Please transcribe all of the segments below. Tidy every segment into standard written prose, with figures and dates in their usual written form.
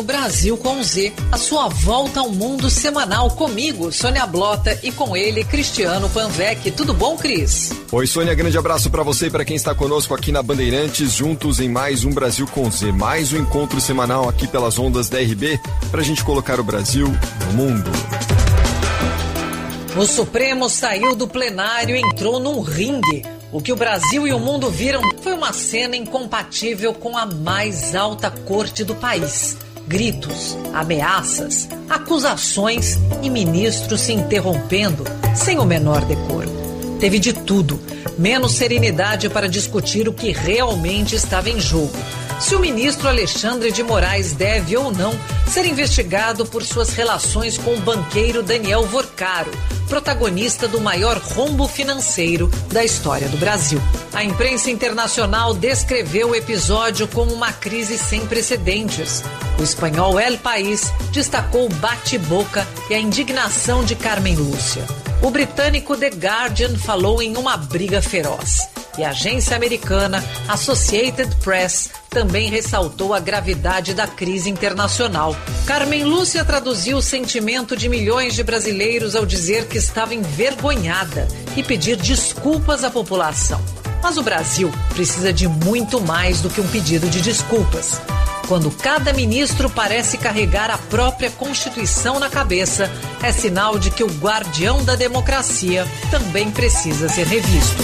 Brasil com Z, a sua volta ao mundo semanal comigo, Sônia Blota, e com ele, Cristiano Panvec. Tudo bom, Cris? Oi, Sônia, grande abraço para você e para quem está conosco aqui na Bandeirantes, juntos em mais um Brasil com Z, mais um encontro semanal aqui pelas ondas da RB, para a gente colocar o Brasil no mundo. O Supremo saiu do plenário e entrou num ringue. O que o Brasil e o mundo viram foi uma cena incompatível com a mais alta corte do país. Gritos, ameaças, acusações e ministros se interrompendo sem o menor decoro. Teve de tudo, menos serenidade para discutir o que realmente estava em jogo. Se o ministro Alexandre de Moraes deve ou não ser investigado por suas relações com o banqueiro Daniel Vorcaro, protagonista do maior rombo financeiro da história do Brasil. A imprensa internacional descreveu o episódio como uma crise sem precedentes. O espanhol El País destacou o bate-boca e a indignação de Carmen Lúcia. O britânico The Guardian falou em uma briga feroz. E a agência americana Associated Press também ressaltou a gravidade da crise internacional. Carmen Lúcia traduziu o sentimento de milhões de brasileiros ao dizer que estava envergonhada e pedir desculpas à população. Mas o Brasil precisa de muito mais do que um pedido de desculpas. Quando cada ministro parece carregar a própria Constituição na cabeça, é sinal de que o guardião da democracia também precisa ser revisto.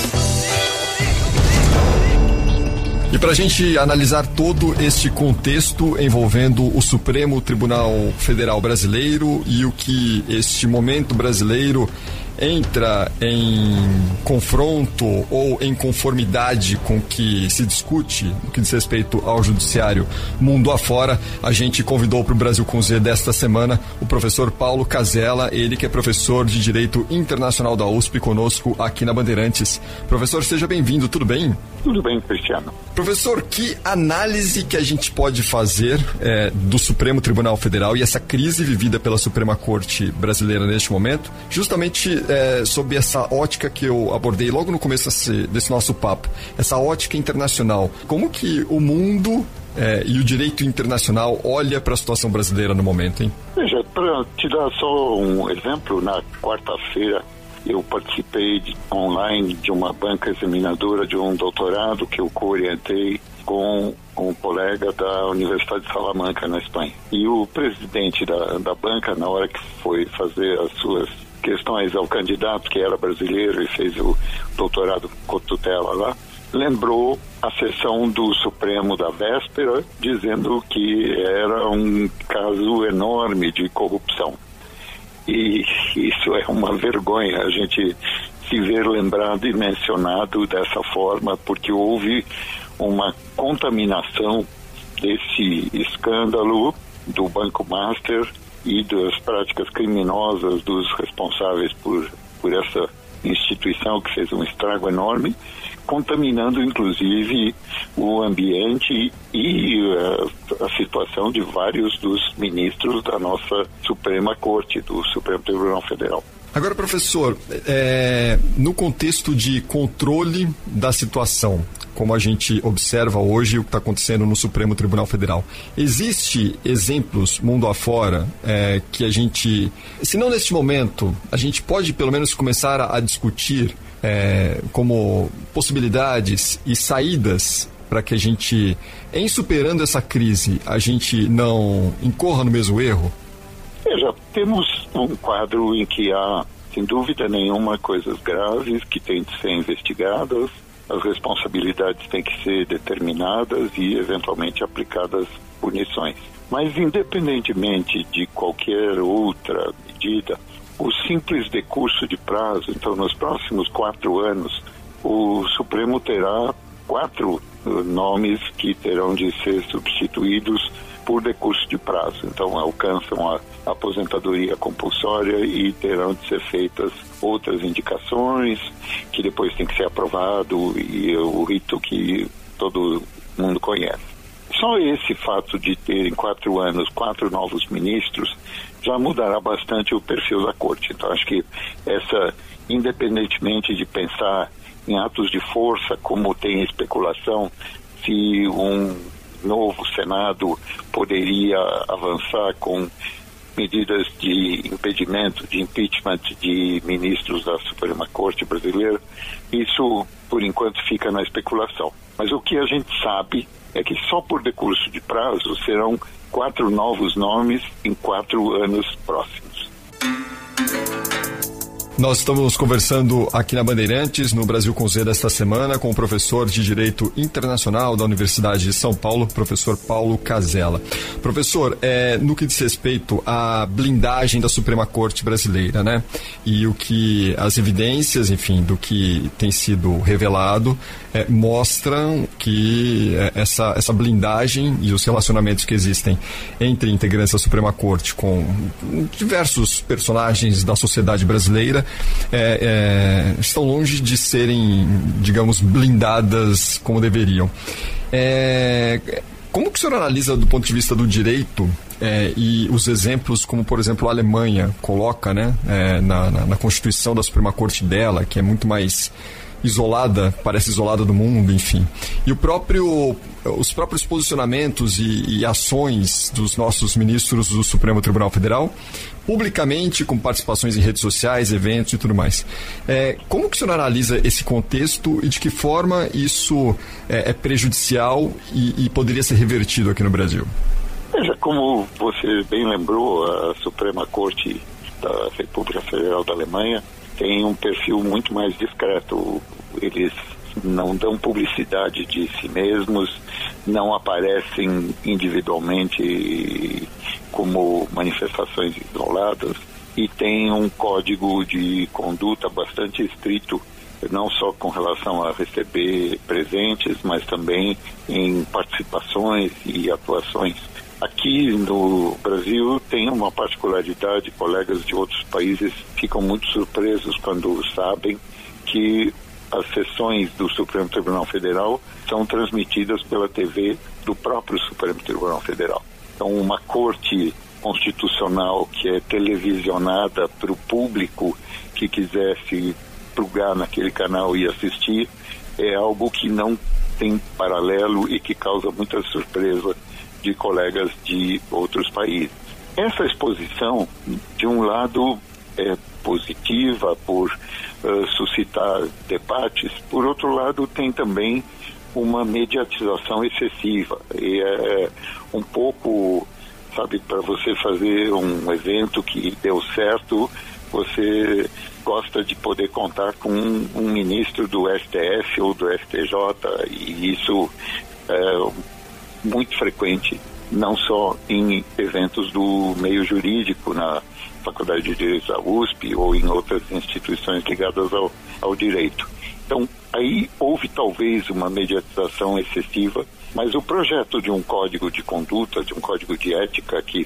E para a gente analisar todo este contexto envolvendo o Supremo Tribunal Federal Brasileiro e o que este momento brasileiro entra em confronto ou em conformidade com o que se discute no que diz respeito ao judiciário mundo afora, a gente convidou para o Brasil com Z desta semana o professor Paulo Casella, ele que é professor de Direito Internacional da USP, conosco aqui na Bandeirantes. Professor, seja bem-vindo, tudo bem? Tudo bem, Cristiano. Professor, que análise que a gente pode fazer do Supremo Tribunal Federal e essa crise vivida pela Suprema Corte Brasileira neste momento, justamente sob essa ótica que eu abordei logo no começo desse nosso papo, essa ótica internacional. Como que o mundo e o direito internacional olha para a situação brasileira no momento, hein? Veja, para te dar só um exemplo, na quarta-feira eu participei online de uma banca examinadora de um doutorado que eu co-orientei com um colega da Universidade de Salamanca, na Espanha. E o presidente da banca, na hora que foi fazer as suas questões ao candidato, que era brasileiro e fez o doutorado com tutela lá, lembrou a sessão do Supremo da véspera, dizendo que era um caso enorme de corrupção. E isso é uma vergonha, a gente se ver lembrado e mencionado dessa forma, porque houve uma contaminação desse escândalo do Banco Master e das práticas criminosas dos responsáveis por essa instituição que fez um estrago enorme, contaminando inclusive o ambiente e a situação de vários dos ministros da nossa Suprema Corte, do Supremo Tribunal Federal. Agora, professor, no contexto de controle da situação, como a gente observa hoje o que está acontecendo no Supremo Tribunal Federal, existe exemplos mundo afora que a gente, se não neste momento, a gente pode pelo menos começar a discutir como possibilidades e saídas para que a gente, em superando essa crise, a gente não incorra no mesmo erro? Veja, temos um quadro em que há, sem dúvida nenhuma, coisas graves que têm de ser investigadas, as responsabilidades têm que ser determinadas e, eventualmente, aplicadas punições. Mas, independentemente de qualquer outra medida, o simples decurso de prazo, então, nos próximos 4 anos, o Supremo terá 4 nomes que terão de ser substituídos por decurso de prazo. Então, alcançam a aposentadoria compulsória e terão de ser feitas outras indicações, que depois tem que ser aprovado, e o rito que todo mundo conhece. Só esse fato de ter em 4 anos 4 novos ministros já mudará bastante o perfil da corte. Então, acho que independentemente de pensar em atos de força, como tem especulação, se um novo Senado poderia avançar com medidas de impedimento, de impeachment de ministros da Suprema Corte brasileira. Isso, por enquanto, fica na especulação. Mas o que a gente sabe é que só por decurso de prazo serão 4 novos nomes em 4 anos próximos. Nós estamos conversando aqui na Bandeirantes, no Brasil com Z desta semana, com o professor de Direito Internacional da Universidade de São Paulo, professor Paulo Casella. Professor, no que diz respeito à blindagem da Suprema Corte brasileira, né? E o que as evidências, enfim, do que tem sido revelado, mostram que essa blindagem e os relacionamentos que existem entre integrantes da Suprema Corte com diversos personagens da sociedade brasileira estão longe de serem, digamos, blindadas como deveriam. Como que o senhor analisa do ponto de vista do direito e os exemplos como, por exemplo, a Alemanha coloca, né, na Constituição da Suprema Corte dela, que é muito mais isolada, parece isolada do mundo, enfim. E os próprios posicionamentos e ações dos nossos ministros do Supremo Tribunal Federal, publicamente, com participações em redes sociais, eventos e tudo mais. Como que o senhor analisa esse contexto e de que forma isso é prejudicial e poderia ser revertido aqui no Brasil? Veja, como você bem lembrou, a Suprema Corte da República Federal da Alemanha tem um perfil muito mais discreto. Eles não dão publicidade de si mesmos, não aparecem individualmente como manifestações isoladas e tem um código de conduta bastante estrito, não só com relação a receber presentes, mas também em participações e atuações. Aqui no Brasil tem uma particularidade, colegas de outros países ficam muito surpresos quando sabem que as sessões do Supremo Tribunal Federal são transmitidas pela TV do próprio Supremo Tribunal Federal. Então, uma corte constitucional que é televisionada para o público que quisesse plugar naquele canal e assistir é algo que não tem paralelo e que causa muita surpresa de colegas de outros países. Essa exposição, de um lado, é positiva por suscitar debates, por outro lado, tem também uma mediatização excessiva. E é um pouco, sabe, para você fazer um evento que deu certo, você gosta de poder contar com um ministro do STF ou do STJ, e isso é muito frequente, não só em eventos do meio jurídico, na Faculdade de Direito da USP ou em outras instituições ligadas ao direito. Então, aí houve talvez uma mediatização excessiva, mas o projeto de um código de conduta, de um código de ética que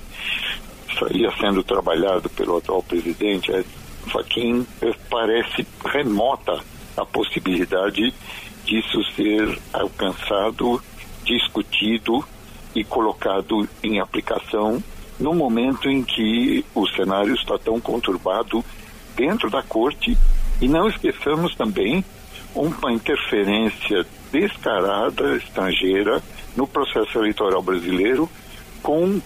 estaria sendo trabalhado pelo atual presidente, Fachin, parece remota a possibilidade disso ser alcançado, discutido e colocado em aplicação no momento em que o cenário está tão conturbado dentro da corte. E não esqueçamos também uma interferência descarada, estrangeira, no processo eleitoral brasileiro, com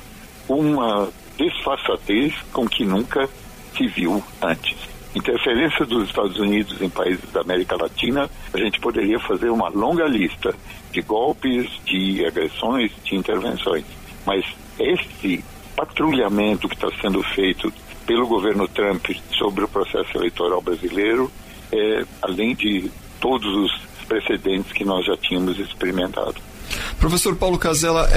uma desfaçatez com que nunca se viu antes. Interferência dos Estados Unidos em países da América Latina, a gente poderia fazer uma longa lista de golpes, de agressões, de intervenções. Mas esse patrulhamento que está sendo feito pelo governo Trump sobre o processo eleitoral brasileiro além de todos os precedentes que nós já tínhamos experimentado. Professor Paulo Casella,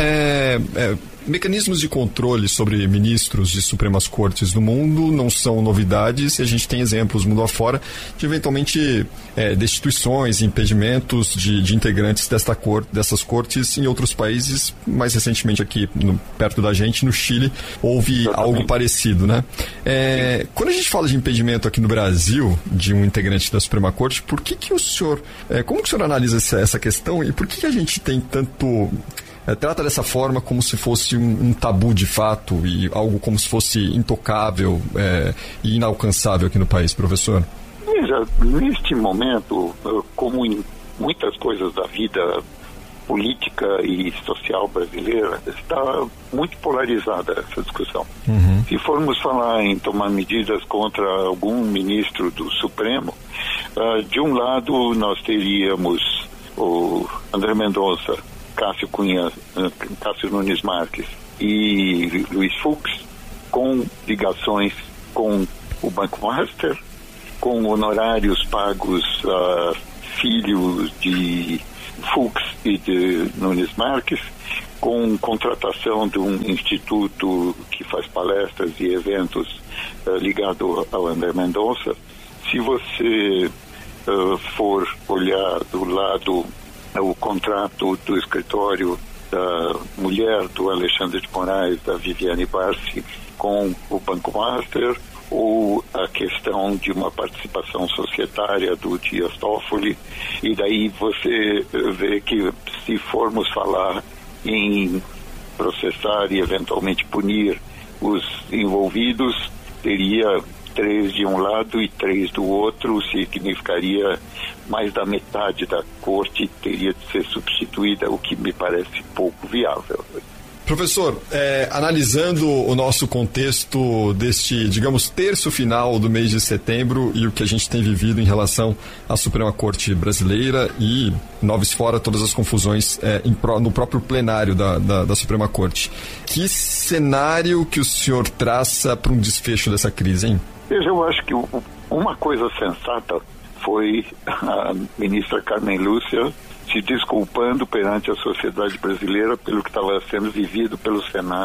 mecanismos de controle sobre ministros de Supremas Cortes do mundo não são novidades, e a gente tem exemplos mundo afora de eventualmente destituições, impedimentos de integrantes dessas cortes em outros países. Mais recentemente aqui, perto da gente, no Chile, houve algo parecido, né? Quando a gente fala de impedimento aqui no Brasil de um integrante da Suprema Corte, por que o senhor, como que o senhor analisa essa questão e por que a gente tem tanto... trata dessa forma como se fosse um tabu de fato e algo como se fosse intocável e inalcançável aqui no país, professor? Veja, neste momento, como em muitas coisas da vida, política e social brasileira está muito polarizada essa discussão. Se formos falar em tomar medidas contra algum ministro do Supremo, de um lado nós teríamos o André Mendonça, Cássio Nunes Marques e Luiz Fux, com ligações com o Banco Master, com honorários pagos a filhos de Fux e de Nunes Marques, com contratação de um instituto que faz palestras e eventos ligado ao André Mendonça. Se você for olhar do lado o contrato do escritório da mulher do Alexandre de Moraes, da Viviane Barsi, com o Banco Master, ou a questão de uma participação societária do Dias Toffoli, e daí você vê que se formos falar em processar e eventualmente punir os envolvidos, teria 3 de um lado e 3 do outro, significaria mais da metade da corte teria de ser substituída, o que me parece pouco viável. Professor, analisando o nosso contexto deste, digamos, terço final do mês de setembro e o que a gente tem vivido em relação à Suprema Corte Brasileira e, noves fora, todas as confusões no próprio plenário da Suprema Corte, que cenário que o senhor traça para um desfecho dessa crise, hein? Veja, eu acho que uma coisa sensata foi a ministra Carmen Lúcia se desculpando perante a sociedade brasileira pelo que estava sendo vivido pelo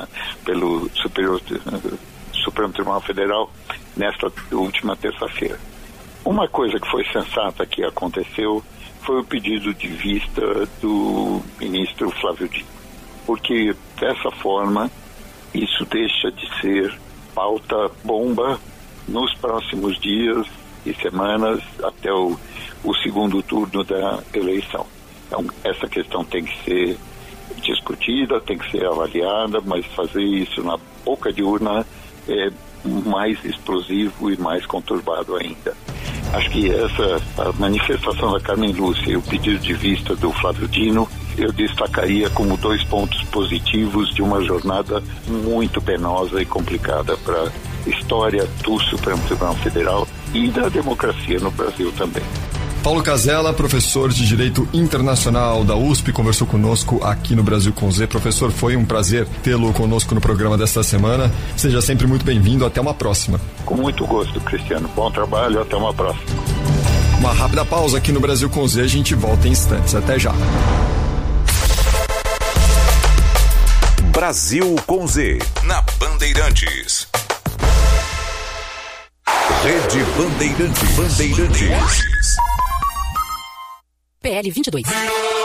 Supremo Tribunal Federal nesta última terça-feira. Uma coisa que foi sensata que aconteceu foi o pedido de vista do ministro Flávio Dino, porque dessa forma isso deixa de ser pauta bomba nos próximos dias e semanas até o segundo turno da eleição. Então, essa questão tem que ser discutida, tem que ser avaliada, mas fazer isso na boca de urna é mais explosivo e mais conturbado ainda. Acho que a manifestação da Carmen Lúcia e o pedido de vista do Flávio Dino, eu destacaria como 2 pontos positivos de uma jornada muito penosa e complicada para a história do Supremo Tribunal Federal e da democracia no Brasil também. Paulo Casella, professor de Direito Internacional da USP, conversou conosco aqui no Brasil com Z. Professor, foi um prazer tê-lo conosco no programa desta semana. Seja sempre muito bem-vindo. Até uma próxima. Com muito gosto, Cristiano. Bom trabalho. Até uma próxima. Uma rápida pausa aqui no Brasil com Z. A gente volta em instantes. Até já. Brasil com Z, na Bandeirantes. Rede Bandeirantes. PL 22.